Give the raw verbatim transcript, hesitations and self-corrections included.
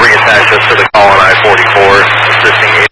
reattach us to the call on I forty-four, assisting